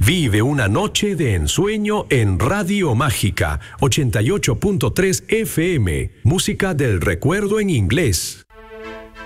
Vive una noche de ensueño en Radio Mágica 88.3 FM. Música del recuerdo en inglés.